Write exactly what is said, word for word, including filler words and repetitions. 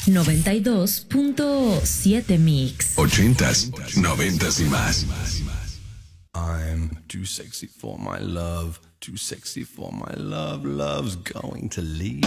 noventa y dos punto siete Mix. Ochentas, noventas y más. I'm too sexy for my love, too sexy for my love, love's going to leave.